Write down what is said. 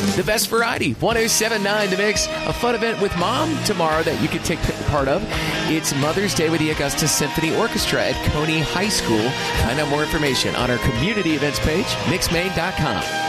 The best variety, 107.9 The Mix. A fun event with Mom tomorrow that you can take part of. It's Mother's Day with the Augusta Symphony Orchestra at Coney High School. Find out more information on our community events page, mixmaine.com.